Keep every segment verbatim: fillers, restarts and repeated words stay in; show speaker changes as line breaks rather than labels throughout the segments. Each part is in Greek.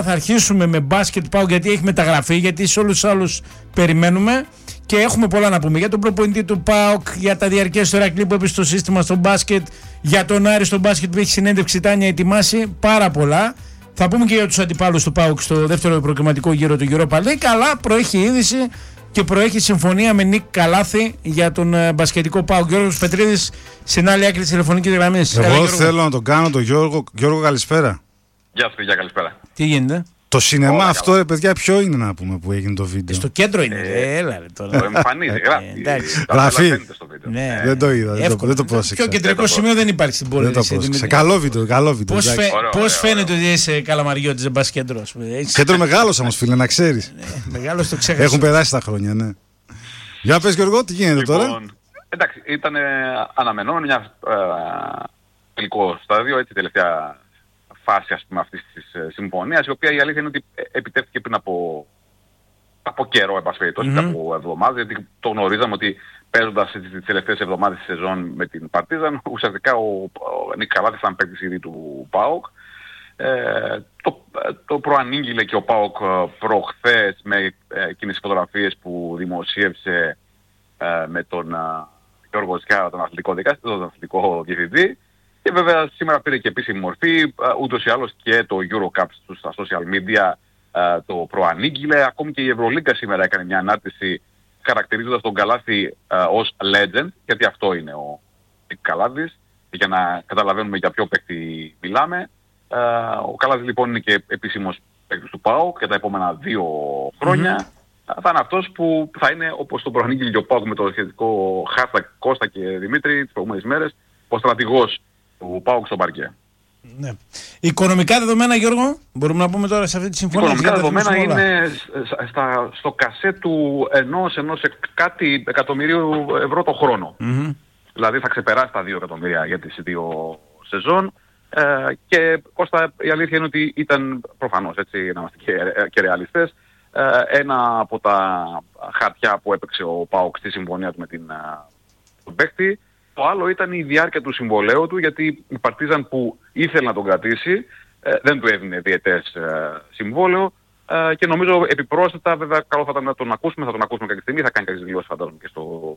Θα αρχίσουμε με μπάσκετ ΠΑΟΚ γιατί έχει μεταγραφεί, γιατί σε όλους τους άλλους περιμένουμε και έχουμε πολλά να πούμε για τον προπονητή του ΠΑΟΚ, για τα διαρκές του Ηρακλή που έπεσε στο σύστημα στο μπάσκετ, για τον Άρη στο μπάσκετ που έχει συνέντευξη Τάνια ετοιμάσει, πάρα πολλά. Θα πούμε και για τους αντιπάλους του ΠΑΟΚ στο δεύτερο προκριματικό γύρο του Europa League, αλλά προέχει είδηση και προέχει συμφωνία με Νίκ Καλάθη για τον uh, μπασκετικό ΠΑΟΚ. Γιώργος Πετρίδης, στην άλλη άκρη της τηλεφωνικής γραμμής.
Εγώ Έλα, θέλω να τον κάνω τον Γιώργο. Γιώργο, καλησπέρα.
Γεια σου, παιδιά, καλησπέρα.
Τι γίνεται?
Το σινεμά Όλα, αυτό, ρε παιδιά, ποιο είναι να πούμε που έγινε το βίντεο?
Στο κέντρο είναι.
Ε,
Έλα, ρε, τώρα.
Το εμφανίζει.
Γράφει.
Ναι.
Δεν το είδα, δεν το, δεν το πρόσεξα.
Πιο κεντρικό σημείο δεν υπάρχει στην πόλη.
Δεν το πρόσεξα. Καλό βίντεο, καλό βίντεο.
Πώς, φαι, πώς φαίνεται ότι είσαι Καλαμαριώτης, δεν πας κέντρο?
Κέντρο μεγάλος όμως, φίλε, να ξέρεις.
Μεγάλος, το ξέχασα.
Έχουν περάσει τα χρόνια, ναι. Για πες, Γιώργο, τι γίνεται
λοιπόν,
τώρα?
Εντάξει, ήταν αναμενόμενο μια τελικό στάδιο, έτσι, τελευταία φάση, ας πούμε, αυτής της συμφωνίας, η οποία η αλήθεια είναι ότι επιτεύχθηκε πριν από, από καιρό, εν πάση περιπτώσει, mm-hmm. από εβδομάδες, γιατί το γνωρίζαμε ότι παίζοντας τις τελευταίες εβδομάδες της σεζόν με την Παρτίζαν, ουσιαστικά ο, ο Νίκ Καλάθης ήταν παίκτης ήδη του ΠΑΟΚ. Ε, το, το προανήγγειλε και ο ΠΑΟΚ προχθές με ε, εκείνες τις φωτογραφίες που δημοσίευσε ε, με τον ε, Γιώργο Σκιάρα, τον αθλητικό δικαστή, τον αθλητικό διευθυντή. Και βέβαια σήμερα πήρε και επίσημη μορφή, ούτως ή άλλως και το Eurocup στα social media το προανήγγειλε. Ακόμη και η Ευρωλίγκα σήμερα έκανε μια ανάρτηση χαρακτηρίζοντας τον Καλάθη ως legend, γιατί αυτό είναι ο Καλάθης, για να καταλαβαίνουμε για ποιο παίκτη μιλάμε. Ο Καλάθης λοιπόν είναι και επίσημος παίκτης του ΠΑΟΚ για τα επόμενα δύο χρόνια. Mm-hmm. Θα είναι αυτός που θα είναι, όπως το προανήγγειλε και ο ΠΑΟΚ με το σχετικό hashtag Κώστα και Δημήτρη τις προηγούμενες μέρες, ο στρατηγός του ΠΑΟΚ στο παρκέ.
Ναι. Οικονομικά δεδομένα, Γιώργο, μπορούμε να πούμε τώρα σε αυτή τη συμφωνία?
Οικονομικά δεδομένα είναι στα, στο κασέ του ενός, ενός κάτι εκατομμυρίου ευρώ το χρόνο. Mm-hmm. Δηλαδή θα ξεπεράσει τα δύο εκατομμύρια για τις δύο σεζόν. Ε, και Κώστα, η αλήθεια είναι ότι ήταν προφανώς, έτσι, να είμαστε και, και ρεαλιστές, ε, ένα από τα χαρτιά που έπαιξε ο ΠΑΟΚ στη συμφωνία του με την, τον παίκτη. Το άλλο ήταν η διάρκεια του συμβολέου του, γιατί η Παρτίζαν που ήθελε να τον κρατήσει ε, δεν του έδινε διετές ε, συμβόλαιο ε, και νομίζω επιπρόσθετα, βέβαια, καλό θα ήταν να τον ακούσουμε, θα τον ακούσουμε κάποια στιγμή, θα κάνει κάποιες δηλώσεις φαντάζομαι και στο,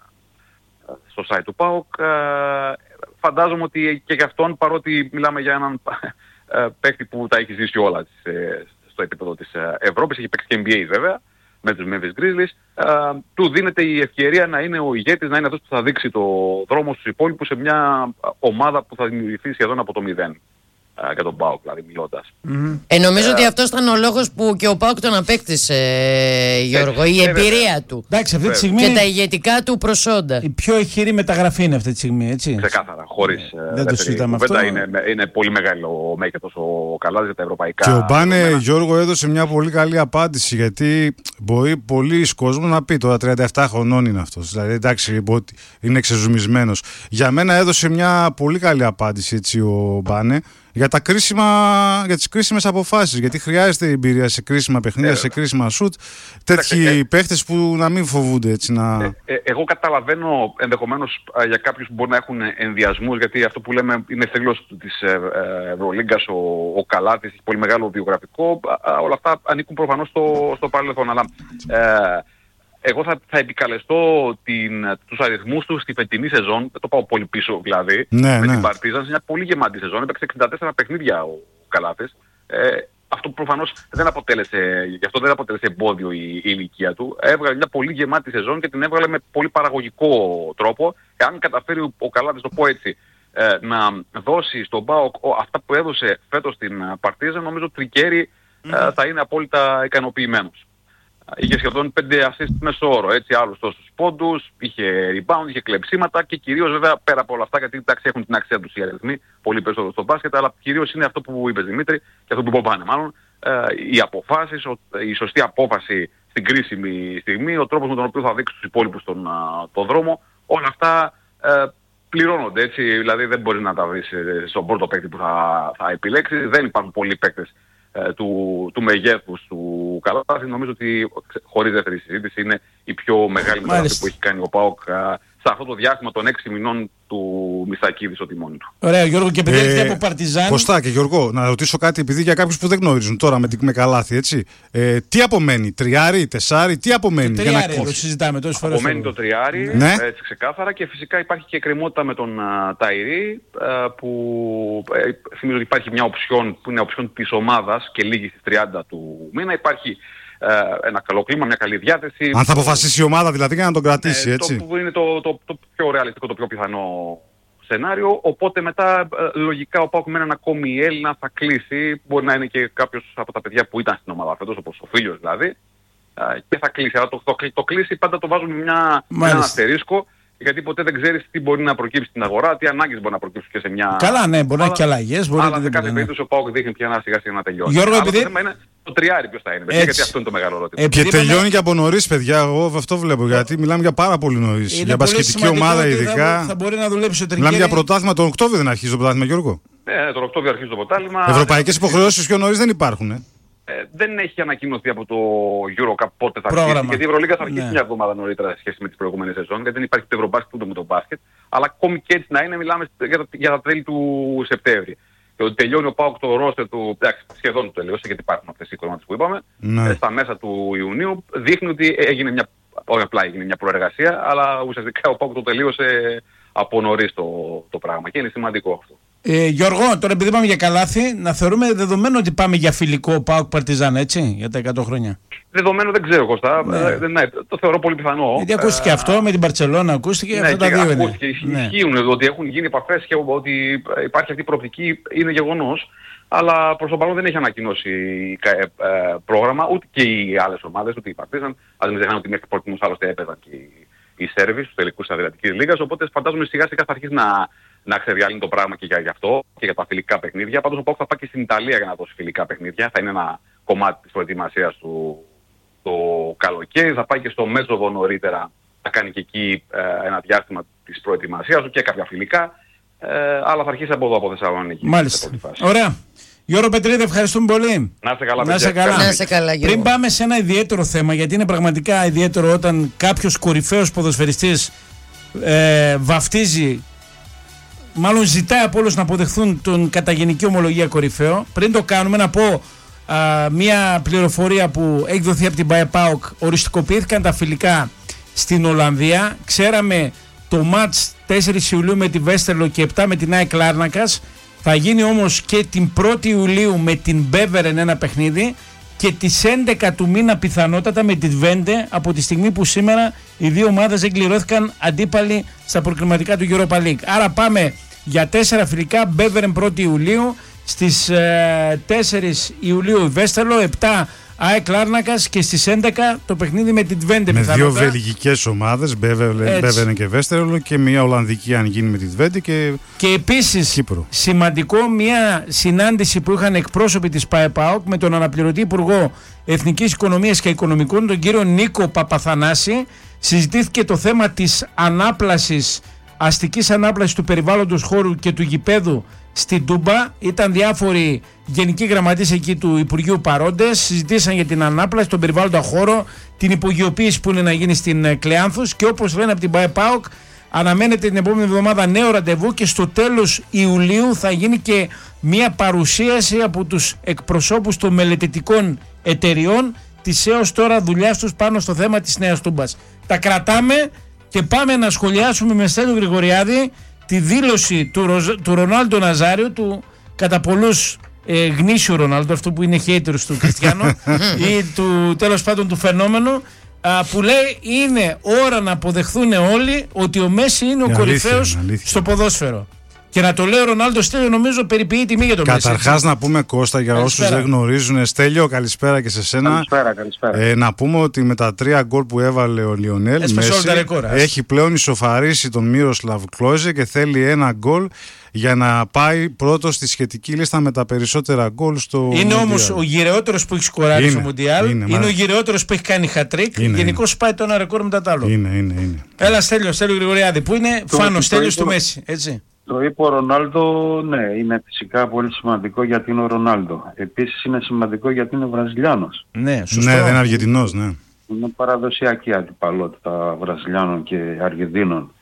στο site του ΠΑΟΚ. Ε, φαντάζομαι ότι και για αυτόν, παρότι μιλάμε για έναν ε, παίκτη που τα έχει ζήσει όλα ε, στο επίπεδο της Ευρώπης, έχει παίξει και N B A βέβαια, με τους Memphis Grizzlies, uh, του δίνεται η ευκαιρία να είναι ο ηγέτης, να είναι αυτός που θα δείξει το δρόμο στους υπόλοιπους σε μια ομάδα που θα δημιουργηθεί σχεδόν από το μηδέν. Uh, για τον ΠΑΟΚ, δηλαδή μιλώντας.
Mm-hmm. Ε, νομίζω uh, ότι αυτός ήταν ο λόγος που και ο ΠΑΟΚ τον απέκτησε, Γιώργο, έτσι, η εμπειρία ε, του.
Εντάξει, αυτή τη στιγμή
και τα ηγετικά του προσόντα.
Η πιο ηχηρή μεταγραφή είναι αυτή τη στιγμή, έτσι.
Ξεκάθαρα, χωρίς
ε, δεν το συζητάμε αυτό.
Είναι, είναι πολύ μεγάλο ο μέγεθος ο Καλάθης για τα ευρωπαϊκά.
Και ο Μπάνε, Γιώργο, έδωσε μια πολύ καλή απάντηση, γιατί μπορεί πολλοί κόσμος να πει τώρα τριάντα επτά χρονών είναι αυτός. Δηλαδή, εντάξει, είναι εξεζουμισμένος. Για μένα έδωσε μια πολύ καλή απάντηση, έτσι, ο Μπάνε. Για, τα κρίσιμα, για τις κρίσιμες αποφάσεις, γιατί χρειάζεται εμπειρία σε κρίσιμα παιχνίδια, ε, σε κρίσιμα σουτ, τέτοιοι ε, παίχτες που να μην φοβούνται, έτσι να...
Ε, ε, εγώ καταλαβαίνω ενδεχομένως ε, για κάποιους που μπορεί να έχουν ενδιασμούς, γιατί αυτό που λέμε είναι θελός της ε, ε, Ευρωλίγκας, ο, ο Καλάθης, έχει πολύ μεγάλο βιογραφικό, ε, ε, όλα αυτά ανήκουν προφανώς στο, στο παρελθόν, αλλά... Ε, εγώ θα, θα επικαλεστώ την, τους αριθμούς του στη φετινή σεζόν, δεν το πάω πολύ πίσω δηλαδή,
ναι,
με
ναι.
την Παρτίζαν, σε μια πολύ γεμάτη σεζόν, έπαιξε εξήντα τέσσερα παιχνίδια ο Καλάθης. Ε, αυτό προφανώς δεν αποτέλεσε, γι' αυτό δεν αποτέλεσε εμπόδιο η, η ηλικία του. Έβγαλε μια πολύ γεμάτη σεζόν και την έβγαλε με πολύ παραγωγικό τρόπο. Εάν καταφέρει ο Καλάθης, το πω έτσι, ε, να δώσει στον ΠΑΟΚ αυτά που έδωσε φέτος στην Παρτίζαν, νομίζω ότι ο Τρικέρι mm. ε, θα είναι απόλυτα ικανοποιημένος. Είχε σχεδόν πέντε assist μέσω όρο, έτσι, άλλους τόσους πόντους, είχε rebound, είχε κλεψίματα και κυρίως βέβαια πέρα από όλα αυτά, γιατί εντάξει έχουν την αξία τους οι αριθμοί, πολύ περισσότερο στο μπάσκετ, αλλά κυρίως είναι αυτό που είπες Δημήτρη και αυτό που είπαμε μάλλον, ε, οι αποφάσεις, η σωστή απόφαση στην κρίσιμη στιγμή, ο τρόπος με τον οποίο θα δείξει τους υπόλοιπους τον, τον δρόμο, όλα αυτά ε, πληρώνονται, έτσι, δηλαδή δεν μπορείς να τα βρεις στον πρώτο παίκτη που θα, θα επιλέξεις, δεν υπάρχουν πολλοί παίκτες Του, του μεγέθους του Καλάθη. Νομίζω ότι χωρίς δεύτερη συζήτηση είναι η πιο μεγάλη μεταγραφή που έχει κάνει ο ΠΑΟΚ σε αυτό το διάστημα των έξι μηνών του του Μισακίδη στο τιμόνι του.
Ωραία, Γιώργο, και επειδή
Ε,
έρχεται από Παρτιζάν.
Κωστά και Γιώργο, να ρωτήσω κάτι, επειδή για κάποιους που δεν γνωρίζουν τώρα με, με καλάθι, έτσι. Ε, τι απομένει, τριάρι, τεσάρι, τι απομένει?
Το
για να
τριάρι, το συζητάμε τόσες φορές.
Απομένει το τριάρι,
Ναι.
έτσι ξεκάθαρα, και φυσικά υπάρχει και εκκρεμότητα με τον α, Ταϊρή, α, που ε, θυμίζω ότι υπάρχει μια οψιόν που είναι οψιόν της ομάδας και λήγει στις τριάντα του μήνα. Υπάρχει ε, ένα καλό κλίμα, μια καλή διάθεση.
Αν θα αποφασίσει η ομάδα δηλαδή για να τον κρατήσει,
Ε,
έτσι.
Το που είναι το, το, το πιο ρεαλιστικό, το πιο πιθανό σενάριο. Οπότε μετά ε, λογικά ο ΠΑΟΚ με έναν ακόμη Έλληνα θα κλείσει. Μπορεί να είναι και κάποιος από τα παιδιά που ήταν στην ομάδα φέτος, όπως ο Φίλιος δηλαδή, ε, και θα κλείσει. Αλλά το, το, το, το κλείσει πάντα το βάζουμε μια, με ένα αστερίσκο, γιατί ποτέ δεν ξέρεις τι μπορεί να προκύψει στην αγορά, τι ανάγκες μπορεί να προκύψουν και σε μια...
Καλά, ναι, μπορεί να έχει και
αλλά-
αλλαγές. Μπορεί
Αλλά
να
σε κάθε
ναι.
περίπτωση ο ΠΑΟΚ δείχνει πια να σιγά σιγά να τελειώσει.
Γιώργο,
Αλλά
επειδή-
το θέμα είναι το τριάρι ποιος θα είναι, παιδιά,
Έτσι.
γιατί αυτό είναι το μεγάλο ερώτημα.
Ε,
Και
επειδή είπαμε-
τελειώνει και από νωρίς, παιδιά. Εγώ αυτό βλέπω. Γιατί μιλάμε για πάρα πολύ νωρίς.
είναι
Για
πολύ
μπασκετική
σημαντικό
ομάδα
ότι
ειδικά.
Θα, θα μπορεί να δουλέψει ο
Μιλάμε για
Τρικέρι.
πρωτάθλημα. Τον Οκτώβριο δεν αρχίζει το πρωτάθλημα, Γιώργο.
Ε, τον Οκτώβριο αρχίζει το ποτάλημα.
Ευρωπαϊκές υποχρεώσεις πιο νωρίς δεν υπάρχουν. Ε.
Ε, δεν έχει ανακοινωθεί από το EuroCup πότε θα
Πρόγραμμα.
αρχίσει. Γιατί η Ευρωλίγα θα αρχίσει
Ναι.
μια εβδομάδα νωρίτερα σε σχέση με τις προηγούμενες σεζόν. Γιατί δεν υπάρχει το Ευρωμπάσκετ ούτε με το μπάσκετ. Αλλά ακόμη και έτσι να είναι, μιλάμε για τα, για τα τέλη του Σεπτέμβρη. Και ότι τελειώνει ο ΠΑΟΚ το ρόστερ του. Εντάξει, σχεδόν του τελείωσε, γιατί υπάρχουν αυτές οι εικόνες που είπαμε.
Ναι.
Ε, στα μέσα του Ιουνίου δείχνει ότι έγινε μια. Όχι απλά έγινε μια προεργασία, αλλά ουσιαστικά ο ΠΑΟΚ το τελείωσε από νωρίς το, το πράγμα. Και είναι σημαντικό αυτό.
Ε, Γιώργο, τώρα επειδή πάμε για καλάθι, να θεωρούμε δεδομένο ότι πάμε για φιλικό ΠΑΟΚ Παρτιζάν, έτσι, για τα εκατό χρόνια.
Δεδομένο δεν ξέρω, Κωστά.
Ναι.
Ε, ναι, το θεωρώ πολύ πιθανό.
Γιατί ακούστηκε
Ε,
αυτό με την Μπαρτσελόνα, ακούστηκε αυτά τα
και
δύο είναι.
ακούστηκε, ισχύουν,
Ναι.
ισχύουν, ότι έχουν γίνει επαφές και ότι υπάρχει αυτή η προοπτική, είναι γεγονός. Αλλά προς το παρόν δεν έχει ανακοινώσει ε, ε, πρόγραμμα, ούτε και οι άλλες ομάδες, ούτε οι Παρτίζαν. Ας μην ξεχνάμε ότι μέχρι πρώτη άλλωστε έπαιζαν και οι, οι Σέρβοι στους τελικούς της Αδριατικής Λίγας. Οπότε φαντάζομαι σιγά σιγά θα αρχίσει να, να ξεδιαλύνει το πράγμα και για, για αυτό και για τα φιλικά παιχνίδια. Πάντως ο ΠΑΟΚ θα πάει και στην Ιταλία για να δώσει φιλικά παιχνίδια. Θα είναι ένα κομμάτι της προετοιμασίας του το καλοκαίρι. Θα πάει και στο Μέτσοβο νωρίτερα. Θα κάνει και εκεί ε, ένα διάστημα της προετοιμασίας του και κάποια φιλικά. Ε, αλλά θα αρχίσει από εδώ, από Θεσσαλονίκη.
Μάλιστα. Ωραία. Γιώργο Πετρίδη, ευχαριστούμε πολύ.
Να είστε καλά,
Να είστε
παιδιά.
καλά.
Να είστε καλά, Γιώργο.
Πριν πάμε σε ένα ιδιαίτερο θέμα, γιατί είναι πραγματικά ιδιαίτερο όταν κάποιος κορυφαίος ποδοσφαιριστής ε, βαφτίζει, μάλλον ζητάει από όλους να αποδεχθούν τον κατά γενική ομολογία κορυφαίο. Πριν το κάνουμε, να πω α, μια πληροφορία που έχει δοθεί από την ΠΑΕΠΑΟΚ. Οριστικοποιήθηκαν τα φιλικά στην Ολλανδία. Ξέραμε το μάτς τέσσερις Ιουλίου με τη Βέστερλο και επτά με την ΑΕΚ Λάρνακας. Θα γίνει όμως και την πρώτη Ιουλίου με την Μπέβερεν ένα παιχνίδι και τις έντεκα του μήνα πιθανότατα με τη Βέντε, από τη στιγμή που σήμερα οι δύο ομάδες εκκληρώθηκαν αντίπαλοι στα προκριματικά του Europa League. Άρα πάμε για τέσσερα φιλικά, Μπέβερεν πρώτη Ιουλίου, στις ε, τέσσερις Ιουλίου η Βέστερλο, επτά ΑΕΚ Λάρνακας και στις έντεκα το παιχνίδι με την Βέντε
Με δύο
πιθανότατα.
βελγικές ομάδες, Μπέβερεν και Βέστερλο, και μια Ολλανδική αν γίνει με τη Τβέντε και
Και επίσης
Κύπρο.
σημαντικό, μια συνάντηση που είχαν εκπρόσωποι της ΠΑΕΠΑΟΚ με τον αναπληρωτή Υπουργό Εθνικής Οικονομίας και Οικονομικών, τον κύριο Νίκο Παπαθανάση. Συζητήθηκε το θέμα της ανάπλασης, αστικής ανάπλασης του περιβάλλοντος χώρου και του γηπέδου στην Τούμπα. Ήταν διάφοροι γενικοί γραμματείς εκεί του Υπουργείου παρόντες. Συζητήσαν για την ανάπλαση, τον περιβάλλοντα χώρο, την υπογειοποίηση που είναι να γίνει στην Κλεάνθους, και όπως λένε από την ΠΑΕΠΑΟΚ, αναμένεται την επόμενη εβδομάδα νέο ραντεβού και στο τέλος Ιουλίου θα γίνει και μια παρουσίαση από τους εκπροσώπους των μελετητικών εταιριών της έως τώρα δουλειάς τους πάνω στο θέμα της Νέας Τούμπας. Τα κρατάμε και πάμε να σχολιάσουμε με Στέλιο Γρηγοριάδη τη δήλωση του, Ροζ, του Ρονάλντο Ναζάριου, του κατά πολλούς ε, γνήσιου Ρονάλντο, αυτό που είναι haters του Κριστιανό ή του τέλος πάντων του φαινόμενου, α, που λέει είναι ώρα να αποδεχθούν όλοι ότι ο Μέση είναι ο
αλήθεια,
κορυφαίος
αλήθεια.
στο ποδόσφαιρο. Και να το λέει ο Ρονάλντο, Στέλιο, νομίζω περιποιεί τιμή για τον Μέση.
Καταρχάς να πούμε, Κώστα, για
Καλησπέρα.
όσους δεν γνωρίζουν, Στέλιο, καλησπέρα και σε σένα.
Καλησπέρα, καλησπέρα.
Ε, να πούμε ότι με τα τρία γκολ που έβαλε ο Λιονέλ
Έσπασε όλα
Μέση,
τα ρεκόρ, ας.
έχει πλέον ισοφαρίσει τον Μύροσλαβ Κλόιζε και θέλει ένα γκολ για να πάει πρώτο στη σχετική λίστα με τα περισσότερα γκολ στο
Είναι
Mondial.
όμως ο γυρεότερος που έχει σκοράρει
Είναι,
στο Μουντιάλ.
είναι,
Είναι,
μα-
ο γυρεότερος που έχει κάνει χατρίκ.
Είναι,
Γενικώς πάει το ένα ρεκόρ μετά το άλλο.
Είναι, είναι, είναι.
Έλα, Στέλιο, Στέλιο Γρηγοριάδη, που είναι
Το-
φάνο
το
Στέλιος
είπα-
του Μέση. Έτσι.
Το είπε ο Ρονάλντο, ναι, είναι φυσικά πολύ σημαντικό γιατί είναι ο Ρονάλντο. Επίσης είναι σημαντικό γιατί είναι Βραζιλιάνος.
Ναι, σωστό.
Ναι, δεν είναι Αργεντινός, ναι.
Είναι παραδοσιακή αντιπαλότητα Βραζιλιάνων και Αργεντίνων.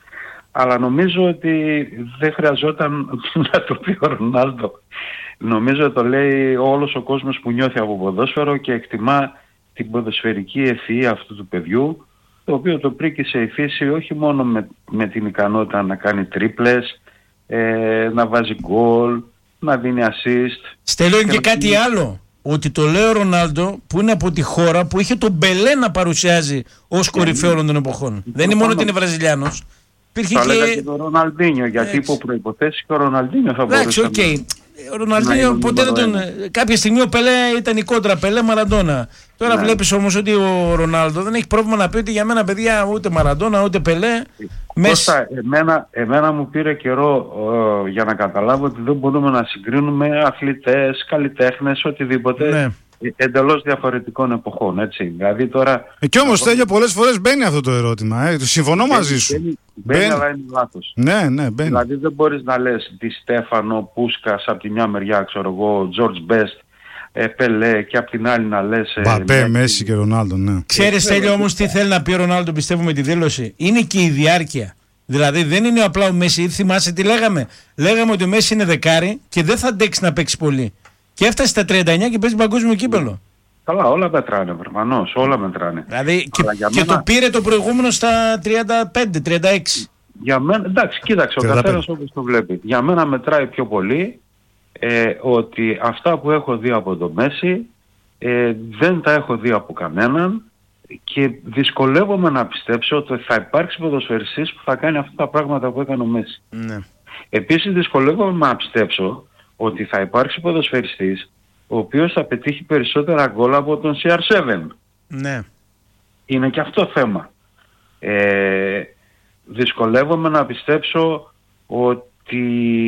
Αλλά νομίζω ότι δεν χρειαζόταν να το πει ο Ρονάλντο. Νομίζω το λέει όλος ο κόσμος που νιώθει από ποδόσφαιρο και εκτιμά την ποδοσφαιρική ευφυΐα αυτού του παιδιού, το οποίο το πρίκησε η φύση όχι μόνο με, με την ικανότητα να κάνει τρίπλες, ε, να βάζει γκολ, να δίνει assist.
Στέλνω και, και
να...
κάτι άλλο. Ότι το λέει ο Ρονάλντο που είναι από τη χώρα που είχε τον Μπελέ να παρουσιάζει ως κορυφαίο όλων των εποχών. Δεν είναι μόνο ότι είναι Βραζιλιάνος. Υπήρχε
θα
και...
λέγα και τον Ροναλντίνιο, γιατί υπό προϋποθέσεις και ο Ροναλντίνιο θα μπορούσε.
Εντάξει, οκ. Okay. Ο Ροναλντίνιο ποτέ δεν τον. Κάποια στιγμή ο Πελέ ήταν η κόντρα Πελέ Μαραντόνα. Τώρα ναι. Βλέπεις όμως ότι ο Ρονάλντο δεν έχει πρόβλημα να πει ότι για μένα παιδιά ούτε Μαραντόνα ούτε Πελέ.
Κώστα, εμένα, εμένα μου πήρε καιρό ε, για να καταλάβω ότι δεν μπορούμε να συγκρίνουμε αθλητές, καλλιτέχνες, οτιδήποτε. Ναι. Εντελώς διαφορετικών εποχών, έτσι. Δηλαδή τώρα...
Ε, κι όμως, Στέλιο, πολλές φορές μπαίνει αυτό το ερώτημα. Ε. Συμφωνώ μπαίνει, μαζί σου.
Μπαίνει, μπαίνει, μπαίνει, αλλά είναι λάθος.
Ναι, ναι, μπαίνει.
Δηλαδή δεν μπορείς να λες Ντι Στέφανο, Πούσκας από τη μια μεριά, ξέρω εγώ, Τζορτζ Μπέστ, ε, Πελέ και από την άλλη να λες...
Μπαπέ, ε, Μέση και Ρονάλντο, ναι.
Ξέρεις, Στέλιο, όμως τι θέλει να πει ο Ρονάλντο, πιστεύω, με τη δήλωση. Είναι και η διάρκεια. Δηλαδή δεν είναι απλά ο Μέση. Θυμάσαι τι λέγαμε. Λέγαμε ότι ο Μέση είναι δεκάρι και δεν θα αντέξει να παίξει πολύ. Και έφτασε στα τριάντα εννιά και παίζει παγκόσμιο κύπελο.
Καλά, όλα μετράνε, προφανώς, όλα μετράνε.
Δηλαδή και, και μένα... το πήρε το προηγούμενο στα τριάντα πέντε τριάντα έξι.
Για μένα, εντάξει, κοίταξε, ο καθένας όπως το βλέπει. Για μένα μετράει πιο πολύ ε, ότι αυτά που έχω δει από το Μέση ε, δεν τα έχω δει από κανέναν και δυσκολεύομαι να πιστέψω ότι θα υπάρξει ποδοσφαιριστής που θα κάνει αυτά τα πράγματα που έκανε ο Μέση.
Ναι.
Επίσης δυσκολεύομαι να πιστέψω ότι θα υπάρξει ποδοσφαιριστής ο οποίος θα πετύχει περισσότερα γκολ από τον σι αρ σέβεν.
Ναι.
Είναι και αυτό θέμα. Ε, δυσκολεύομαι να πιστέψω ότι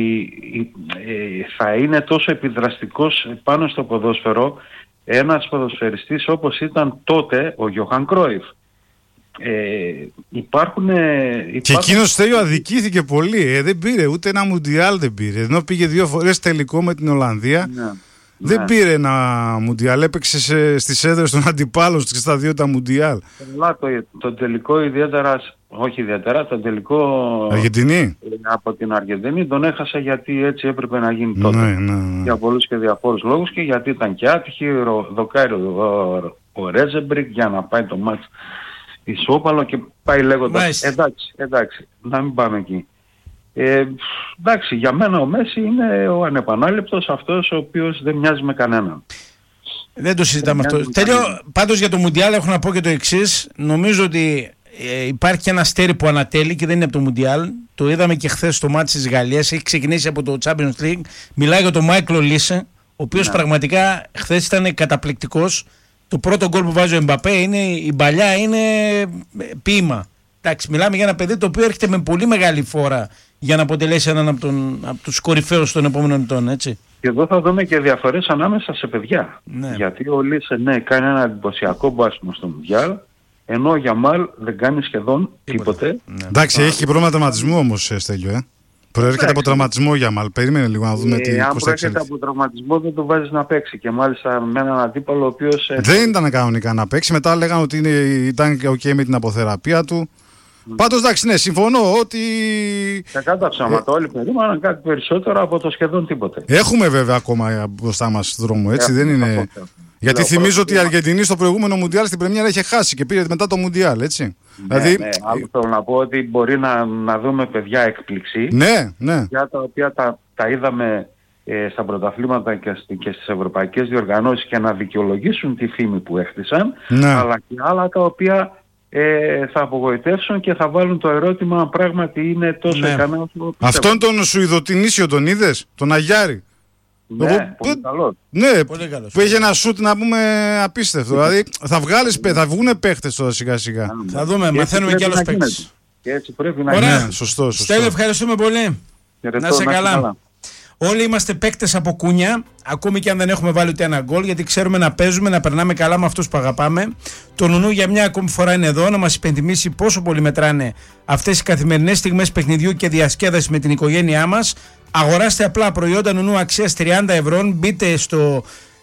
ε, θα είναι τόσο επιδραστικός πάνω στο ποδόσφαιρο ένας ποδοσφαιριστής όπως ήταν τότε ο Γιώχαν Κρόιφ. Ε, υπάρχουν, υπάρχουν...
Και εκείνος Στέλιο αδικήθηκε πολύ. Ε, δεν πήρε ούτε ένα Μουντιάλ, δεν πήρε. Ενώ πήγε δύο φορές τελικό με την Ολλανδία.
Ναι.
Δεν
ναι.
πήρε ένα Μουντιάλ. Έπαιξε σε, στις έδρες των αντιπάλων και στα δύο τα Μουντιάλ.
Το, το τελικό ιδιαίτερα, όχι ιδιαίτερα, το τελικό
Αργεντινή.
από την Αργεντινή τον έχασα γιατί έτσι έπρεπε να γίνει τότε.
Ναι, ναι, ναι.
Για πολλούς και διαφόρους λόγους και γιατί ήταν και άτυχη, δοκάρει ο, ο Ρέζεμπρικ για να πάει το μάτς ισόπαλο και πάει λέγοντας εντάξει, εντάξει, να μην πάμε εκεί. Ε, εντάξει, για μένα ο Μέση είναι ο ανεπανάληπτος, αυτός ο οποίος δεν μοιάζει με κανέναν.
Δεν το συζητάμε αυτό. Τέλειο, πάντως για το Μουντιάλ έχω να πω και το εξής. Νομίζω ότι ε, υπάρχει ένα αστέρι που ανατέλει και δεν είναι από το Μουντιάλ. Το είδαμε και χθες στο μάτι της Γαλλίας. Έχει ξεκινήσει από το Champions League. Μιλάει για τον Μάικλο Λίσε, ο οποίος ναι. πραγματικά χθες ήταν καταπληκτικός. Το πρώτο γκολ που βάζει ο Εμπαπέ είναι, η παλιά είναι ποίημα. Εντάξει, μιλάμε για ένα παιδί το οποίο έρχεται με πολύ μεγάλη φόρα για να αποτελέσει έναν από, τον, από τους κορυφαίους των επόμενων ετών, έτσι.
Και εδώ θα δούμε και διαφορές ανάμεσα σε παιδιά.
Ναι.
Γιατί ο Λίσε ναι, κάνει ένα εντυπωσιακό μπάσιμο στο Μουντιάλ, ενώ ο Γιαμάλ δεν κάνει σχεδόν τίποτε. τίποτε.
Ναι. Εντάξει, έχει και πρόβλημα τραυματισμού όμως, Στέλιο, ε. Προέρχεται από τραυματισμό για Μαλ. Περίμενε λίγο να δούμε ε, τι πώς θα
εξελιχθεί. Αν προέρχεται από τραυματισμό δεν το βάζεις να παίξει. Και μάλιστα με έναν αντίπαλο ο οποίος...
Δεν ήταν κανονικά να παίξει. Μετά λέγανε ότι είναι, ήταν ok με την αποθεραπεία του. Mm. Πάντως εντάξει, ναι, συμφωνώ ότι...
Σε κατά ψάματα, όλοι περίμεναν κάτι περισσότερο από το σχεδόν τίποτε.
Έχουμε βέβαια ακόμα μπροστά μας δρόμο, έτσι, yeah, δεν είναι... Γιατί
Λέω,
θυμίζω ότι η Αργεντινή στο προηγούμενο Μουντιάλ στην Πρεμιέρα είχε χάσει και πήρε μετά το Μουντιάλ, έτσι.
Ναι,
δηλαδή...
ναι. Άλλο θέλω να πω ότι μπορεί να, να δούμε παιδιά έκπληξη.
Ναι, ναι.
Για τα οποία τα, τα είδαμε ε, στα πρωταθλήματα και, και στις ευρωπαϊκές διοργανώσεις και να δικαιολογήσουν τη φήμη που έχτισαν. Ναι. Αλλά και άλλα τα οποία ε, θα απογοητεύσουν και θα βάλουν το ερώτημα αν πράγματι είναι τόσο ναι. ικανά όσο
αυτόν τον Σουηδοτινήσιο τον είδες, τον Αγιάρη.
Ναι, εγώ, πολύ καλό.
Ναι,
πολύ καλός.
Που είχε ένα σουτ να πούμε απίστευτο. Δηλαδή θα, βγάλεις, θα βγουν παίχτες τώρα σιγά σιγά.
Θα δούμε, μαθαίνουμε κι άλλους παίκτες.
Και έτσι πρέπει να
γίνει.
Ναι, σωστό, σωστό.
Στέλιο, ευχαριστούμε πολύ.
Χαιρετώ,
να είσαι καλά.
καλά.
Όλοι είμαστε παίκτες από κούνια, ακόμη και αν δεν έχουμε βάλει ούτε ένα γκολ, γιατί ξέρουμε να παίζουμε, να περνάμε καλά με αυτούς που αγαπάμε. Το Νουνού για μια ακόμη φορά είναι εδώ να μας υπενθυμίσει πόσο πολύ μετράνε αυτές οι καθημερινές στιγμές παιχνιδιού και διασκέδαση με την οικογένειά μας. Αγοράστε απλά προϊόντα Νουνού αξίας τριάντα ευρώ, μπείτε στο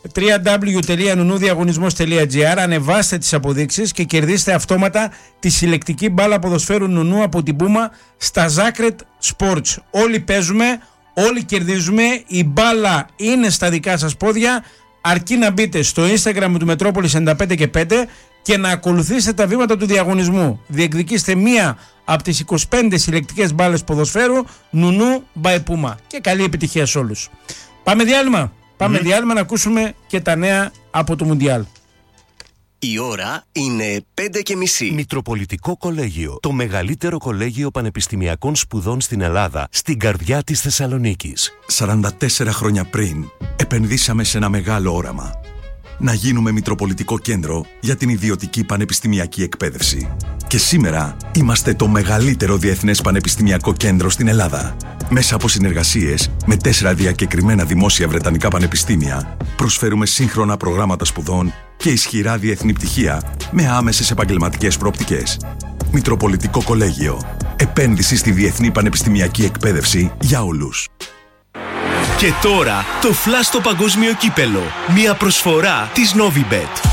double-u double-u double-u τελεία νουνούδιαγωνισμός τελεία τζι άρ. Ανεβάστε τις αποδείξεις και κερδίστε αυτόματα τη συλλεκτική μπάλα ποδοσφαίρου Νουνού από την Puma στα Zacred Sports. Όλοι παίζουμε, όλοι κερδίζουμε, η μπάλα είναι στα δικά σας πόδια, αρκεί να μπείτε στο Instagram του Μετρόπολης ενενήντα πέντε και πέντε και να ακολουθήσετε τα βήματα του διαγωνισμού. Διεκδικήστε μία από τις είκοσι πέντε συλλεκτικές μπάλες ποδοσφαίρου Νουνού by Puma. Και καλή επιτυχία σε όλους. Πάμε διάλειμμα. Πάμε mm. διάλειμμα να ακούσουμε και τα νέα από το Μουντιάλ.
Η ώρα είναι πέντε και μισή.
Μητροπολιτικό Κολέγιο. Το μεγαλύτερο κολέγιο πανεπιστημιακών σπουδών στην Ελλάδα, στην καρδιά της Θεσσαλονίκης.
σαράντα τέσσερα χρόνια πριν, επενδύσαμε σε ένα μεγάλο όραμα. Να γίνουμε Μητροπολιτικό Κέντρο για την ιδιωτική πανεπιστημιακή εκπαίδευση. Και σήμερα είμαστε το μεγαλύτερο διεθνές πανεπιστημιακό κέντρο στην Ελλάδα. Μέσα από συνεργασίες με τέσσερα διακεκριμένα δημόσια βρετανικά πανεπιστήμια, προσφέρουμε σύγχρονα προγράμματα σπουδών και ισχυρά διεθνή πτυχία με άμεσες επαγγελματικές προοπτικές. Μητροπολιτικό Κολέγιο. Επένδυση στη διεθνή πανεπιστημιακή εκπαίδευση για όλους.
Και τώρα το Flash στο παγκόσμιο κύπελο. Μια προσφορά της Novibet.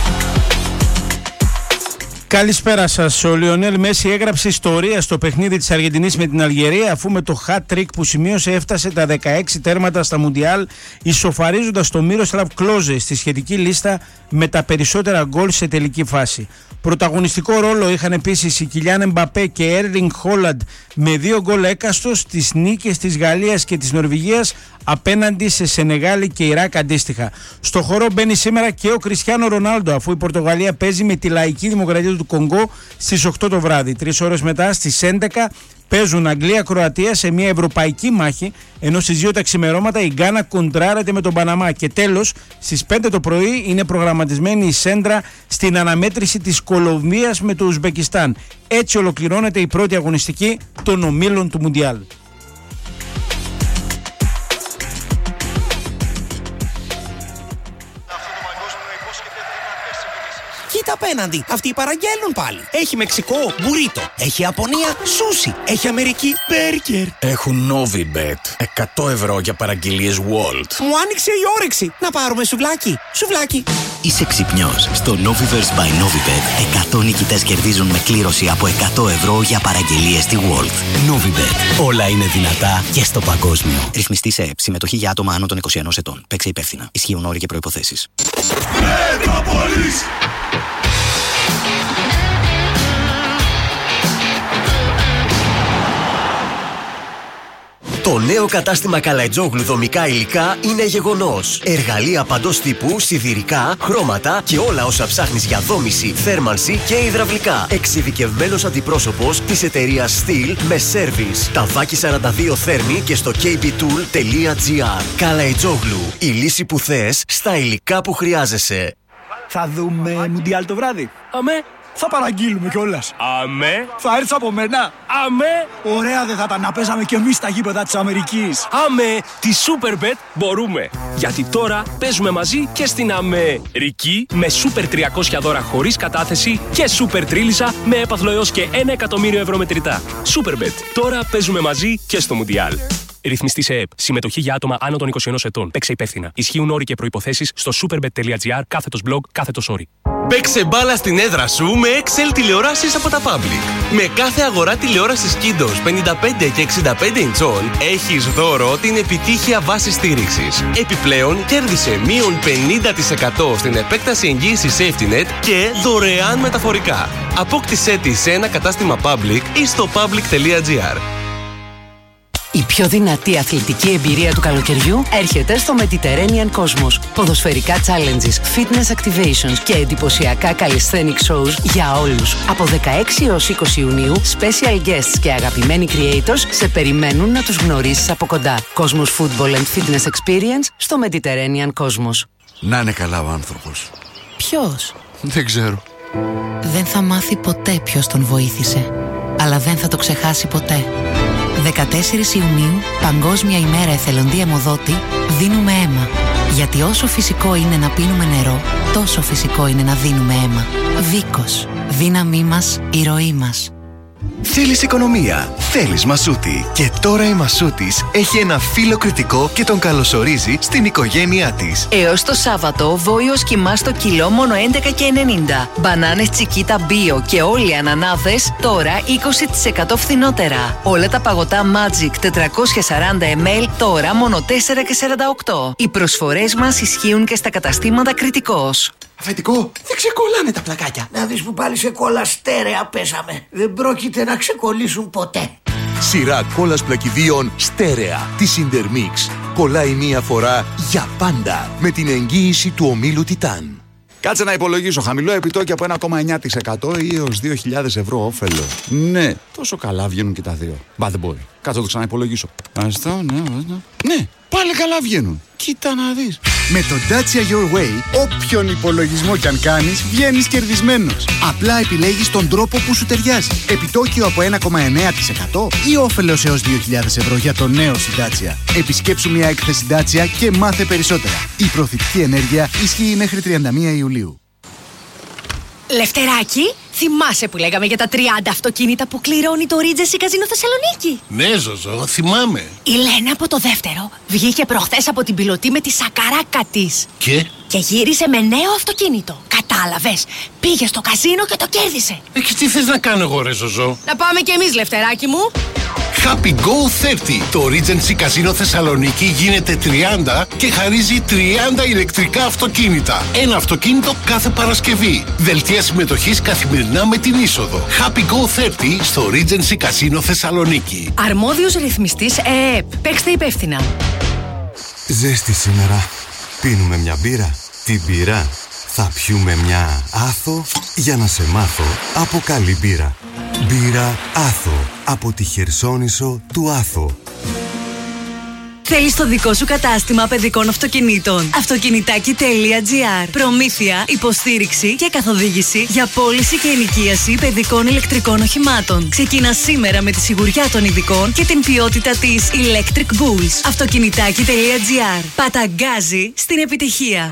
Καλησπέρα σας. Ο Λιονέλ Μέση έγραψε ιστορία στο παιχνίδι της Αργεντινής με την Αλγερία, αφού με το hat-trick που σημείωσε έφτασε τα δεκαέξι τέρματα στα Μουντιάλ, ισοφαρίζοντας το Μίροσλαβ Κλόζε στη σχετική λίστα με τα περισσότερα γκολ σε τελική φάση. Πρωταγωνιστικό ρόλο είχαν επίσης οι Κιλιάν Εμπαπέ και Έρλινγκ Χόλαντ με δύο γκολ έκαστος στις νίκες της Γαλλίας και της Νορβηγίας απέναντι σε Σενεγάλη και Ιράκ αντίστοιχα. Στο χώρο μπαίνει σήμερα και ο Κριστιάνο Ρονάλντο, αφού η Πορτογαλία παίζει με τη Λαϊκή Δημοκρατία του Κονγκό στις οκτώ το βράδυ. Τρεις ώρες μετά στις έντεκα παίζουν Αγγλία-Κροατία σε μια ευρωπαϊκή μάχη, ενώ στις δύο τα ξημερώματα η Γκάνα κοντράρεται με τον Παναμά. Και τέλος, στις πέντε το πρωί είναι προγραμματισμένη η σέντρα στην αναμέτρηση της Κολομβίας με το Ουσμπεκιστάν. Έτσι ολοκληρώνεται η πρώτη αγωνιστική των ομίλων του Μουντιάλ.
Κοίτα απέναντι, αυτοί παραγγέλνουν πάλι. Έχει Μεξικό, μπουρίτο. Έχει Ιαπωνία, σούσι. Έχει Αμερική, μπέργκερ.
Έχουν Novibet, εκατό ευρώ για παραγγελίες Walt.
Μου άνοιξε η όρεξη. Να πάρουμε σουβλάκι, σουβλάκι.
Είσαι ξυπνιός. Στο Noviverse by Novibet, εκατό νικητές κερδίζουν με κλήρωση από εκατό ευρώ για παραγγελίες στη Walt. Novibet. Όλα είναι δυνατά και στο παγκόσμιο. Ρυθμιστή σε ΕΕΠ. Συμμετοχή για άτομα άνω των είκοσι ενός ετών. Παίξε υπεύθυνα. Ισχύουν όροι και προϋποθέσεις.
Το νέο κατάστημα Καλαϊτζόγλου δομικά υλικά είναι γεγονός. Εργαλεία παντός τύπου, σιδηρικά, χρώματα και όλα όσα ψάχνεις για δόμηση, θέρμανση και υδραυλικά. Εξειδικευμένος αντιπρόσωπος της εταιρείας Steel με σέρβις. Ταβάκι σαράντα δύο Θέρμη και στο κέι μπι tool τελεία τζι άρ. Καλαϊτζόγλου. Η λύση που θες στα υλικά που χρειάζεσαι.
Θα δούμε Μουντιάλ το βράδυ.
Αμέ.
Θα παραγγείλουμε κιόλας.
Αμέ.
Θα έρθεις από μένα.
Αμέ.
Ωραία δεν θα τα να παίζαμε κι εμείς στα γήπεδα της Αμερικής.
Αμέ. Τη Superbet μπορούμε. Γιατί τώρα παίζουμε μαζί και στην Αμερική με Super τριακόσια δώρα χωρίς κατάθεση και Super Τρίλισσα με έπαθλο έως και ένα εκατομμύριο ευρώ μετρητά. Superbet. Τώρα παίζουμε μαζί και στο Μουντιάλ. Ρυθμιστή σε ΕΕΠ. Συμμετοχή για άτομα άνω των είκοσι ενός ετών. Παίξε υπεύθυνα. Ισχύουν όροι και προϋποθέσεις στο superbet τελεία τζι άρ κάθετος blog κάθετος όροι.
Παίξε μπάλα στην έδρα σου με εξ ελ τηλεοράσεις από τα Public. Με κάθε αγορά τηλεόρασης Kindos πενήντα πέντε και εξήντα πέντε ιντσών έχεις δώρο την επιτύχεια βάση στήριξης. Επιπλέον κέρδισε μείον πενήντα τοις εκατό στην επέκταση εγγύησης SafetyNet και δωρεάν μεταφορικά. Απόκτησέ τη σε ένα κατάστημα Public ή στο public τελεία τζι άρ.
Η πιο δυνατή αθλητική εμπειρία του καλοκαιριού έρχεται στο Mediterranean Cosmos. Ποδοσφαιρικά challenges, fitness activations και εντυπωσιακά calisthenic shows για όλους. Από δεκαέξι έως είκοσι Ιουνίου, special guests και αγαπημένοι creators σε περιμένουν να τους γνωρίσεις από κοντά. Cosmos Football and Fitness Experience στο Mediterranean Cosmos.
Να είναι καλά ο άνθρωπος.
Ποιος?
Δεν ξέρω.
Δεν θα μάθει ποτέ ποιος τον βοήθησε, αλλά δεν θα το ξεχάσει ποτέ. δεκατέσσερις Ιουνίου, Παγκόσμια ημέρα εθελοντή αιμοδότη, δίνουμε αίμα. Γιατί όσο φυσικό είναι να πίνουμε νερό, τόσο φυσικό είναι να δίνουμε αίμα. Βίκος. Δύναμή μας, η ροή μας.
Θέλεις οικονομία, θέλεις Μασούτη. Και τώρα η Μασούτης έχει ένα φύλλο κριτικό και τον καλωσορίζει στην οικογένειά της.
Έως το Σάββατο, βόηος κιμά στο κιλό μόνο έντεκα και ενενήντα. Μπανάνες Τσικίτα Bio και όλοι οι ανανάδες τώρα είκοσι τοις εκατό φθηνότερα. Όλα τα παγωτά Magic τετρακόσια σαράντα μιλιλίτρα τώρα μόνο τέσσερα και σαράντα οκτώ. Οι προσφορές μας ισχύουν και στα καταστήματα Κριτικός.
Αφεντικό, δεν ξεκολλάνε τα πλακάκια.
Να δεις που πάλι σε κόλλα στέρεα πέσαμε. Δεν πρόκειται να ξεκολλήσουν ποτέ.
Σειρά κόλλας πλακιδίων στέρεα της Intermix. Κολλάει μία φορά για πάντα με την εγγύηση του ομίλου Τιτάν.
Κάτσε να υπολογίσω. Χαμηλό επιτόκιο από ένα κόμμα εννιά τοις εκατό ή έως δύο χιλιάδες ευρώ όφελο. Ναι, τόσο καλά βγαίνουν και τα δύο. Μπα, δεν μπορεί. Κάτσε να το ξαναυπολογίσω. Αυτό, ναι, ναι. Ναι, πάλι καλά βγαίνουν. Κοίτα να δεις.
Με το Dacia Your Way, όποιον υπολογισμό κι αν κάνεις, βγαίνεις κερδισμένος. Απλά επιλέγεις τον τρόπο που σου ταιριάζει. Επιτόκιο από ένα κόμμα εννιά τοις εκατό ή όφελος έως δύο χιλιάδες ευρώ για το νέο σου Dacia. Επισκέψου μια έκθεση Dacia και μάθε περισσότερα. Η προθετική ενέργεια ισχύει μέχρι τριάντα μία Ιουλίου.
Λευτεράκι, θυμάσαι που λέγαμε για τα τριάντα αυτοκίνητα που κληρώνει το Regency Casino Θεσσαλονίκη?
Ναι, Ζωζό, θυμάμαι.
Η Λένα από το δεύτερο βγήκε προχθές από την πιλωτή με τη σακαράκα της.
Και?
Και γύρισε με νέο αυτοκίνητο. Κατάλαβες, πήγε στο καζίνο και το κέρδισε.
Ε, και τι θες να κάνω εγώ, ρε Ζωζό?
Να πάμε κι εμείς, Λευτεράκι μου.
Happy Go τριάντα. Το Regency Casino Θεσσαλονίκη γίνεται τριάντα και χαρίζει τριάντα ηλεκτρικά αυτοκίνητα. Ένα αυτοκίνητο κάθε Παρασκευή. Δελτία συμμετοχής καθημερινά με την είσοδο. Happy Go τριάντα στο Regency Casino Θεσσαλονίκη.
Αρμόδιος ρυθμιστής ΕΕΠ. Παίξτε υπεύθυνα.
Ζέστη σήμερα. Πίνουμε μια μπύρα. Την μπύρα. Θα πιούμε μια Άθο για να σε μάθω από καλή μπύρα. Μπύρα Άθο από τη Χερσόνησο του Άθο.
Θέλεις το δικό σου κατάστημα παιδικών αυτοκινήτων? Αυτοκινητάκι τελεία τζι άρ. Προμήθεια, υποστήριξη και καθοδήγηση για πώληση και ενοικίαση παιδικών ηλεκτρικών οχημάτων. Ξεκινά σήμερα με τη σιγουριά των ειδικών και την ποιότητα της Electric Bulls. Αυτοκινητάκι τελεία τζι άρ. Παταγκάζει στην επιτυχία.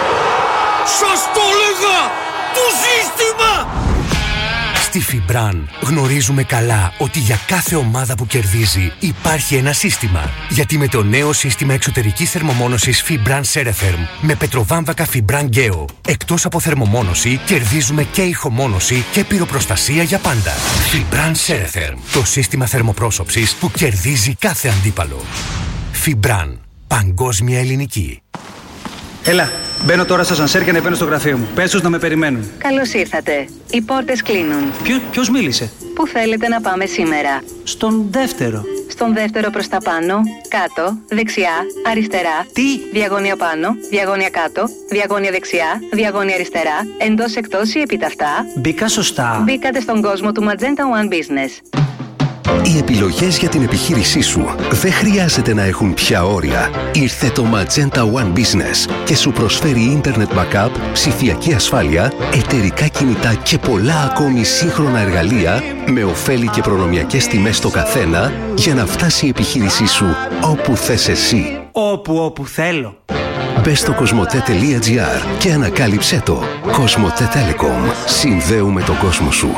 Σας το έλεγα! Το σύστημα!
Στη Φιμπραν γνωρίζουμε καλά ότι για κάθε ομάδα που κερδίζει υπάρχει ένα σύστημα. Γιατί με το νέο σύστημα εξωτερικής θερμομόνωσης Fibran Ceretherm με πετροβάμβακα Fibran Geo, εκτός από θερμομόνωση, κερδίζουμε και ηχομόνωση και πυροπροστασία για πάντα. Fibran Ceretherm, το σύστημα θερμοπρόσωψης που κερδίζει κάθε αντίπαλο. Fibran, παγκόσμια ελληνική.
Έλα, μπαίνω τώρα στο σανσέρ και ανεβαίνω στο γραφείο μου. Πες τους να με περιμένουν.
Καλώς ήρθατε. Οι πόρτες κλείνουν.
Ποιο, ποιος μίλησε?
Πού θέλετε να πάμε σήμερα?
Στον δεύτερο.
Στον δεύτερο προς τα πάνω, κάτω, δεξιά, αριστερά.
Τι?
Διαγώνια πάνω, διαγώνια κάτω, διαγώνια δεξιά, διαγώνια αριστερά, εντός εκτός ή επιταυτά.
Μπήκα σωστά.
Μπήκατε στον κόσμο του Magenta One Business.
Οι επιλογές για την επιχείρησή σου δεν χρειάζεται να έχουν πια όρια. Ήρθε το Magenta One Business και σου προσφέρει Internet Backup, ψηφιακή ασφάλεια, εταιρικά κινητά και πολλά ακόμη σύγχρονα εργαλεία με ωφέλη και προνομιακές τιμές στο καθένα για να φτάσει η επιχείρησή σου όπου θες εσύ.
Όπου όπου θέλω.
Μπες στο κοσμοτέ τελεία τζι άρ και ανακάλυψέ το. Κοσμοτέ Telecom. Συνδέουμε τον κόσμο σου.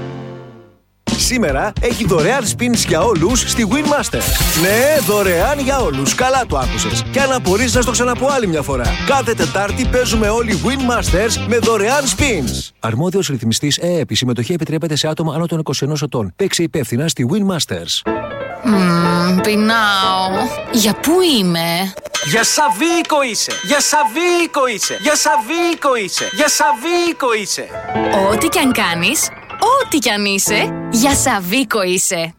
Σήμερα έχει δωρεάν spins για όλους στη Winmasters. Ναι, δωρεάν για όλους. Καλά το άκουσες. Και αν απορείς να στο ξαναπώ άλλη μια φορά. Κάθε Τετάρτη παίζουμε όλοι Winmasters με δωρεάν spins.
Αρμόδιος ρυθμιστής ΕΕΠ. Η συμμετοχή επιτρέπεται σε άτομα άνω των είκοσι ενός ετών. Παίξε υπεύθυνα στη Winmasters.
Μμμ, πεινάω. Για πού είμαι?
Για Σαββίκο είσαι. Για Σαββίκο είσαι. Για Σαββίκο είσαι. Για Σαββίκο είσαι.
Ό,τι κι αν κάνεις, ό,τι κι αν είσαι, για Σαββίκο είσαι.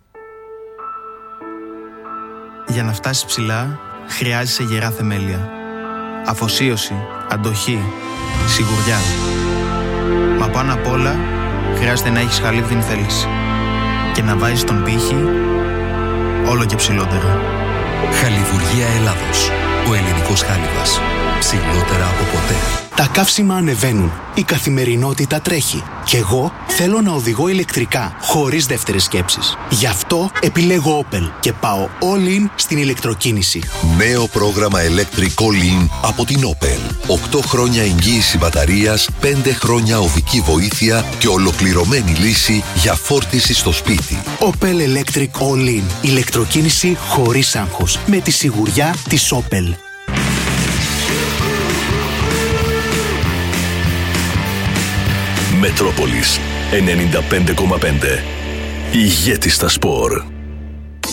Για να φτάσεις ψηλά, χρειάζεσαι γερά θεμέλια. Αφοσίωση, αντοχή, σιγουριά. Μα πάνω απ' όλα, χρειάζεται να έχεις χαλίβδινη θέληση. Και να βάζεις τον πύχη όλο και ψηλότερα.
Χαλιβουργία Ελλάδος. Ο ελληνικός χάλιβας. Ψηλότερα από ποτέ.
Τα καύσιμα ανεβαίνουν, η καθημερινότητα τρέχει και εγώ θέλω να οδηγώ ηλεκτρικά, χωρίς δεύτερες σκέψεις. Γι' αυτό επιλέγω Opel και πάω all in στην ηλεκτροκίνηση.
Νέο πρόγραμμα Electric All In από την Opel. οκτώ χρόνια εγγύηση μπαταρίας, πέντε χρόνια οδική βοήθεια και ολοκληρωμένη λύση για φόρτιση στο σπίτι.
Opel Electric All In. Ηλεκτροκίνηση χωρίς άγχος. Με τη σιγουριά της Opel.
Μετρόπολης ενενήντα πέντε κόμμα πέντε. Ηγέτη στα σπορ.